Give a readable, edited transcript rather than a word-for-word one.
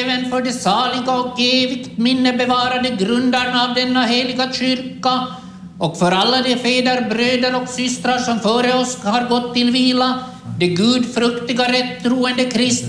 även för de saliga och evigt minnebevarade grundarna av denna heliga kyrka och för alla de fäder, bröder och systrar som före oss har gått till vila, de gudfruktiga, rättroende kristna